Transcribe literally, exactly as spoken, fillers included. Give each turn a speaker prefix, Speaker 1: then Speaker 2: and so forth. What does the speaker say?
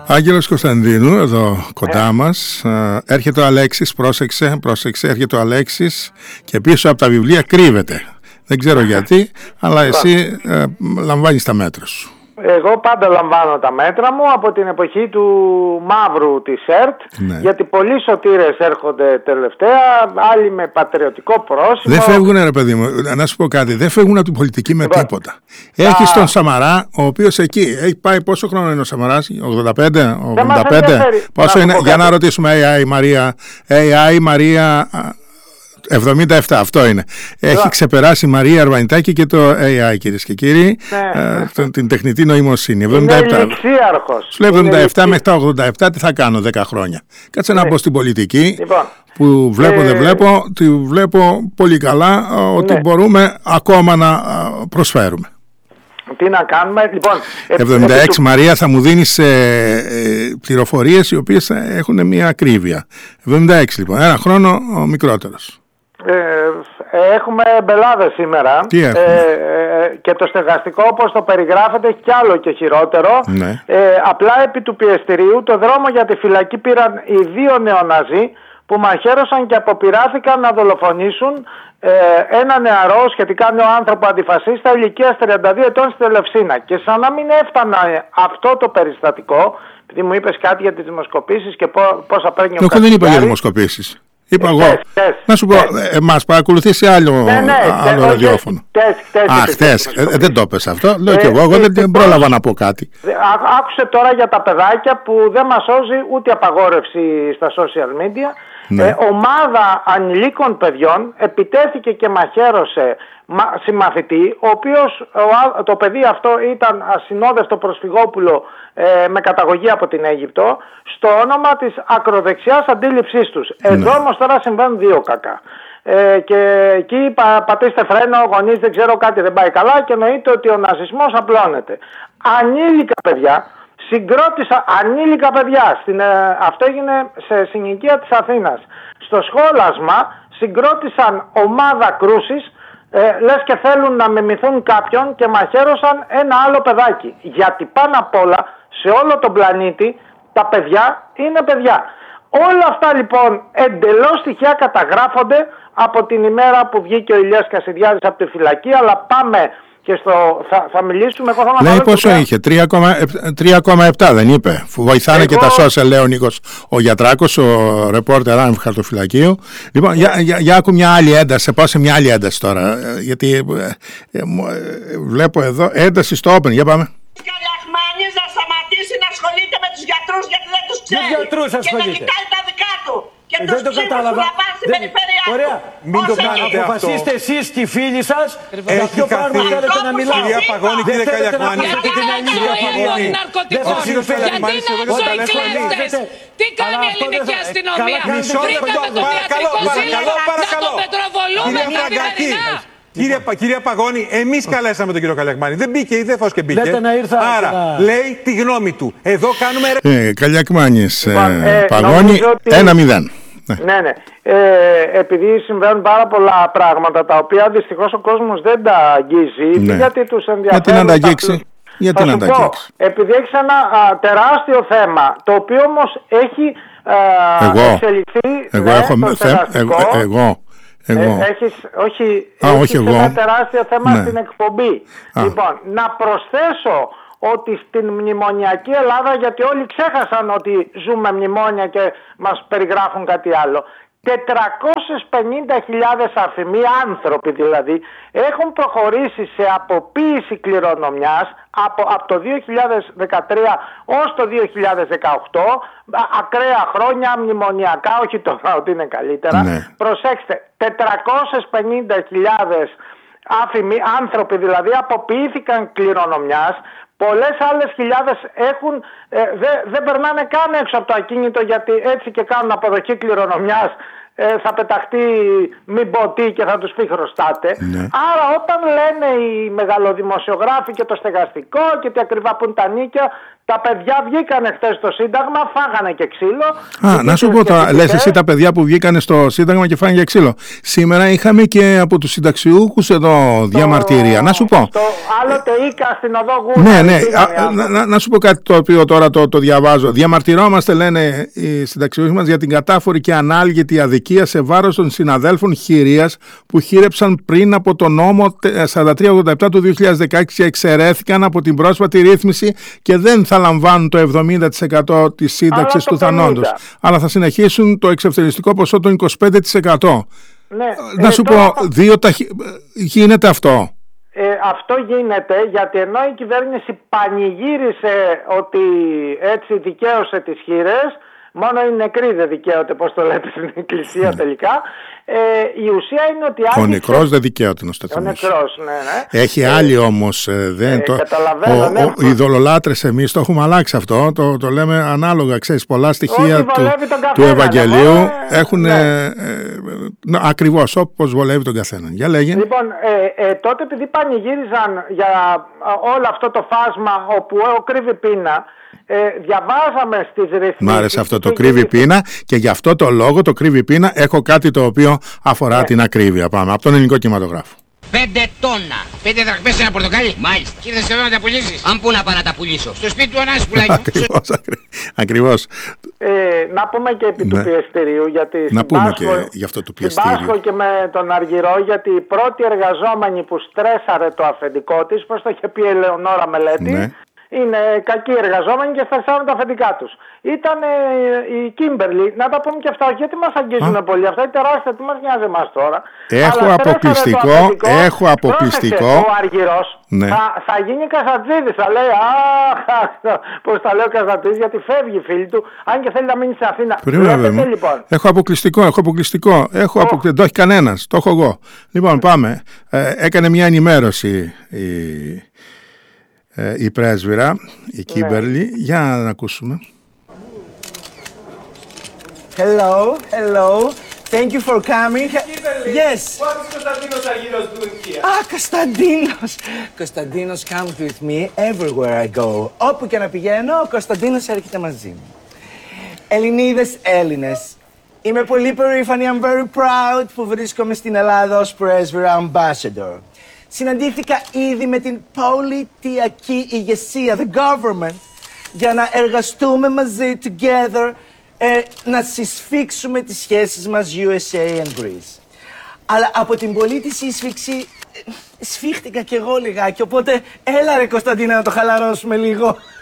Speaker 1: Άγγελος Κωνσταντίνου, εδώ κοντά μας. Έρχεται ο Αλέξης, πρόσεξε, πρόσεξε, έρχεται ο Αλέξης και πίσω από τα βιβλία κρύβεται. Δεν ξέρω γιατί, αλλά εσύ ε, λαμβάνεις τα μέτρα σου.
Speaker 2: Εγώ πάντα λαμβάνω τα μέτρα μου από την εποχή του μαύρου της ΕΡΤ, ναι. Γιατί πολλοί σωτήρες έρχονται τελευταία, άλλοι με πατριωτικό πρόσημο.
Speaker 1: Δεν φεύγουν, ρε παιδί μου, να σου πω κάτι, δεν φεύγουν από την πολιτική με Βα... τίποτα. Έχεις τον Σαμαρά, ο οποίος εκεί έχει πάει, πόσο χρόνο είναι ο Σαμαράς, ογδόντα πέντε, ογδόντα πέντε, πόσο να είναι, για να ρωτήσουμε έι άι Μαρία, έι άι Μαρία... εβδομήντα επτά, αυτό είναι. Έχει yeah. ξεπεράσει η Μαρία Αρβανιτάκη και το έι άι, κυρίες και κύριοι, yeah. ε, την, την τεχνητή νοημοσύνη. εβδομήντα επτά.
Speaker 2: Είναι ηλιξίαρχος.
Speaker 1: Σου λέω εβδομήντα επτά μέχρι τα ογδόντα επτά, τι θα κάνω δέκα χρόνια. Κάτσε yeah. να μπω στην πολιτική, λοιπόν, που βλέπω, ε... δεν βλέπω, τη βλέπω πολύ καλά, ότι ναι. μπορούμε ακόμα να προσφέρουμε.
Speaker 2: Τι να κάνουμε, λοιπόν.
Speaker 1: εβδομήντα έξι, του... Μαρία, θα μου δίνεις ε, ε, πληροφορίες οι οποίες έχουν μια ακρίβεια. εβδομήντα έξι, λοιπόν, ένα χρόνο ο μικρότερος.
Speaker 2: Ε, έχουμε μπελάδες σήμερα.
Speaker 1: Τι έχουμε?
Speaker 2: Ε, ε, και το στεγαστικό, όπως το περιγράφεται, έχει κι άλλο και χειρότερο.
Speaker 1: Ναι.
Speaker 2: Ε, απλά επί του πιεστηρίου το δρόμο για τη φυλακή πήραν οι δύο νεοναζί που μαχαίρωσαν και αποπειράθηκαν να δολοφονήσουν ε, ένα νεαρό, σχετικά νέο άνθρωπο αντιφασίστα ηλικίας τριάντα δύο ετών στη Ελευσίνα. Και σαν να μην έφτανε αυτό το περιστατικό, επειδή μου είπες κάτι για τις δημοσκοπήσεις και πόσα παίρνει ο
Speaker 1: Εγώ δεν είπα για δημοσκοπήσεις. Είπα εγώ, τες, τες, να σου πω, ε, μας παρακολουθήσει άλλο, ναι, ναι, άλλο τες, ραδιόφωνο.
Speaker 2: Τες, τες,
Speaker 1: Α, χτες, ε, δεν το έπες αυτό, λέω ε, και εγώ, εγώ δεν ε, πρόλαβα να πω κάτι.
Speaker 2: Άκουσε τώρα για τα παιδάκια που δεν μας σώζει ούτε απαγόρευση στα social media. Ναι. Ε, ομάδα ανηλίκων παιδιών επιτέθηκε και μαχαίρωσε συμμαθητή, ο οποίος το παιδί αυτό ήταν ασυνόδευτο προσφυγόπουλο ε, με καταγωγή από την Αίγυπτο, στο όνομα της ακροδεξιάς αντίληψής τους. Ναι. Εδώ όμως τώρα συμβαίνουν δύο κακά. Ε, και εκεί πα, πατήστε φρένο, γονείς, δεν ξέρω, κάτι δεν πάει καλά και εννοείται ότι ο ναζισμός απλώνεται. Ανήλικα παιδιά, συγκρότησα ανήλικα παιδιά, στην, ε, αυτό έγινε σε συνοικία της Αθήνας. Στο σχόλασμα συγκρότησαν ομάδα κρούσης, ε, λες και θέλουν να μιμηθούν κάποιον και μαχαίρωσαν ένα άλλο παιδάκι. Γιατί πάνω απ' όλα σε όλο τον πλανήτη τα παιδιά είναι παιδιά. Όλα αυτά λοιπόν εντελώς τυχαία καταγράφονται από την ημέρα που βγήκε ο Ηλίας Κασιδιάδης από τη φυλακή, αλλά πάμε και στο, θα, θα μιλήσουμε. Εγώ θα
Speaker 1: λέει πόσο το... είχε, τρία κόμμα επτά δεν είπε. Βοηθάνε εγώ... και τα social, λέει ο Νίκος ο Γιατράκος, ο ρεπόρτερ Άνευ Χαρτοφυλακίου. Λοιπόν, yeah. για, για, για άκου μια άλλη ένταση, πάω σε μια άλλη ένταση τώρα, γιατί ε, ε, ε, βλέπω εδώ ένταση στο Open, για πάμε.
Speaker 3: Καλιαχμάνης να σταματήσει να ασχολείται με τους γιατρούς, γιατί δεν τους ξέρει.
Speaker 4: Γιατρούς
Speaker 3: και να κοιτάει τα δικά του. Και
Speaker 4: ε, τους ψήφους που θα πάρει στην περιφέρειά του. Ωραία, μην το κάνετε αυτό. Αποφασίστε εσείς και οι φίλοι σας για ποιο πράγμα θέλετε να μιλάω.
Speaker 5: Κυρία Παγώνη, κύριε Καλιαχμάνη.
Speaker 3: Γιατί ναρκωτικός. Γιατί είναι ζωοκλέφτες. Τι κάνει η ελληνική αστυνομία. Βρήκαμε το διατρικό σύλλογο να το πετροβολούμε καθημερινά.
Speaker 5: Κύριε, κυρία Παγώνη, εμείς καλέσαμε τον κύριο Καλιαχμάνη. Δεν μπήκε, είδε φως και μπήκε.
Speaker 4: Λέτε να ήρθα,
Speaker 5: Άρα, να... λέει τη γνώμη του. Εδώ κάνουμε...
Speaker 1: Ε, Καλιαχμάνης, ε, ε, Παγώνη, ένα μηδέν.
Speaker 2: Ναι, ναι. Ε, επειδή συμβαίνουν πάρα πολλά πράγματα τα οποία δυστυχώς ο κόσμος δεν τα αγγίζει, ναι. γιατί τους ενδιαφέρουν...
Speaker 1: Γιατί να τα αγγίξει. Γιατί να τα αγγίξει.
Speaker 2: Επειδή έχεις ένα α, τεράστιο θέμα, το οποίο όμως έχει α,
Speaker 1: εγώ,
Speaker 2: εξελιχθεί...
Speaker 1: Εγώ
Speaker 2: ναι,
Speaker 1: έχω θέμα... Εγώ, εγώ. Εγώ.
Speaker 2: Ε, έχεις, όχι,
Speaker 1: Α,
Speaker 2: έχεις
Speaker 1: όχι
Speaker 2: ένα
Speaker 1: εγώ.
Speaker 2: τεράστιο θέμα ναι. στην εκπομπή.
Speaker 1: Α.
Speaker 2: Λοιπόν, να προσθέσω ότι στην μνημονιακή Ελλάδα, γιατί όλοι ξέχασαν ότι ζούμε μνημόνια και μας περιγράφουν κάτι άλλο, τετρακόσιες πενήντα χιλιάδες αφημοί, άνθρωποι δηλαδή, έχουν προχωρήσει σε αποποίηση κληρονομιάς από, από το δύο χιλιάδες δεκατρία ως το δύο χιλιάδες δεκαοκτώ, ακραία χρόνια μνημονιακά, όχι τώρα ότι είναι καλύτερα.
Speaker 1: Ναι.
Speaker 2: Προσέξτε, τετρακόσιες πενήντα χιλιάδες άφημοι, άνθρωποι δηλαδή, αποποιήθηκαν κληρονομιάς. Πολλές άλλες χιλιάδες έχουν, ε, δεν δε περνάνε καν έξω από το ακίνητο, γιατί έτσι και κάνουν αποδοχή κληρονομιάς ε, θα πεταχτεί μην πω τι και θα τους πει χρωστάτε.
Speaker 1: Ναι.
Speaker 2: Άρα όταν λένε οι μεγαλοδημοσιογράφοι και το στεγαστικό και τι ακριβά που είναι τα νίκια, τα παιδιά βγήκανε χθες στο Σύνταγμα, φάγανε και ξύλο.
Speaker 1: Α, να σου πω τώρα, λες εσύ τα παιδιά που βγήκανε στο Σύνταγμα και φάγανε και ξύλο. Σήμερα είχαμε και από τους συνταξιούχους εδώ το, διαμαρτυρία. Να σου πω.
Speaker 2: Το άλλοτε Ίκα στην οδό Γούνα.
Speaker 1: Ναι, ναι. Α, να, να, να σου πω κάτι το οποίο τώρα το, το διαβάζω. Διαμαρτυρόμαστε, λένε οι συνταξιούχοι μας, για την κατάφορη και ανάλγητη αδικία σε βάρος των συναδέλφων χειρίας που χείρεψαν πριν από το νόμο σαράντα τρία ογδόντα επτά του δύο χιλιάδες δεκαέξι και εξαιρέθηκαν από την πρόσφατη ρύθμιση και δεν θα λαμβάνουν το εβδομήντα τοις εκατό της σύνταξης του θανόντος, αλλά θα συνεχίσουν το εξευθελιστικό ποσό των είκοσι πέντε τοις εκατό.
Speaker 2: Ναι.
Speaker 1: Να
Speaker 2: ε,
Speaker 1: σου
Speaker 2: τώρα...
Speaker 1: πω, δύο ταχυ... γίνεται αυτό.
Speaker 2: Ε, αυτό γίνεται γιατί ενώ η κυβέρνηση πανηγύρισε ότι έτσι δικαίωσε τις χήρες, μόνο οι νεκροί δεν δικαίωται, πώς το λέτε στην εκκλησία τελικά. Ε, η ουσία είναι ότι
Speaker 1: άρχισε... Ο νεκρός δεν δικαίωται, να στο
Speaker 2: θυμίσω. Ο νεκρός, ναι, ναι.
Speaker 1: Έχει ε, άλλη όμως, ε, δεν
Speaker 2: ε,
Speaker 1: το...
Speaker 2: καταλαβαίνω,
Speaker 1: ο,
Speaker 2: ναι.
Speaker 1: ο, οι ειδωλολάτρες εμείς το έχουμε αλλάξει αυτό, το, το λέμε ανάλογα, ξέρεις, πολλά στοιχεία του, καθένα, του Ευαγγελίου ναι, έχουν ναι. ε, ε, ε, ακριβώς όπως βολεύει τον καθένα. Για λέγε.
Speaker 2: Λοιπόν, ε, ε, τότε επειδή πανηγύριζαν για όλο αυτό το φάσμα όπου ο κρύβει πείνα, Ε, διαβάζαμε στις ρυθμίσεις.
Speaker 1: Μ' άρεσε αυτό το κρύβει πείνα και γι' αυτό το λόγο το κρύβει πείνα έχω κάτι το οποίο αφορά ναι. την ακρίβεια. Πάμε από τον ελληνικό κινηματογράφο.
Speaker 6: Πέντε τόνα. Πέντε δραχμές ένα πορτοκάλι. Μάλιστα. Και ήρθες εδώ να τα πουλήσεις. Αν πού να πάω να τα πουλήσω. Στο σπίτι του Ανάση πουλάκι.
Speaker 1: Ακριβώς. Ακριβώς.
Speaker 2: Ε, να πούμε και επί ναι. του πιεστηρίου. Γιατί
Speaker 1: να πούμε
Speaker 2: Πάσχο,
Speaker 1: και γι' αυτό το πιεστήριο.
Speaker 2: Πάσχο και με τον Αργυρό, γιατί η πρώτη εργαζόμενη που στρέσαρε το αφεντικό της, πώς το είχε πει η Ελεονόρα Μελέτη, ναι. είναι κακοί εργαζόμενοι και στρεσάρουν τα αφεντικά τους. Ήταν ε, η Κίμπερλι, να τα πούμε και αυτά, γιατί μας αγγίζουν πολύ. Αυτά είναι τεράστια, τι μας νοιάζει εμάς τώρα.
Speaker 1: Έχω αλλά αποκλειστικό, έχω αποκλειστικό.
Speaker 2: Πρόσεξε, ο Αργυρός ναι. θα, θα γίνει Καζατζίδης, θα λέει, αχ, πώς τα λέω Καζατζίδης, γιατί φεύγει φίλη του, αν και θέλει να μείνει στην Αθήνα. Βλέπετε, λοιπόν.
Speaker 1: Έχω αποκλειστικό, έχω αποκλειστικό, έχω oh. αποκλειστικό, δεν το έχει κανένας, το έχω εγώ. Λοιπόν, πάμε. Ε, έκανε μια ενημέρωση η... η πρέσβυρα, η Κίμπερλι, ναι. για να ακούσουμε.
Speaker 7: Hello, hello. Thank you for coming.
Speaker 8: Kimberly,
Speaker 7: yes.
Speaker 8: What is Konstantinos Argyros doing here?
Speaker 7: Ah, Konstantinos. Konstantinos comes with me everywhere I go. Όπου και να πηγαίνω, ο Κωνσταντίνος έρχεται μαζί μου. Ελληνίδες, Έλληνες. Είμαι πολύ περήφανη, I'm very proud που βρίσκομαι στην Ελλάδα ως πρέσβυρα ambassador. Συναντήθηκα ήδη με την πολιτιακή ηγεσία, the government, για να εργαστούμε μαζί, together, ε, να συσφίξουμε τις σχέσεις μας γιου ες έι and Greece. Αλλά από την πολλή τη σύσφυξη, ε, σφίχτηκα κι εγώ λιγάκι, οπότε έλα ρε Κωνσταντίνα να το χαλαρώσουμε λίγο.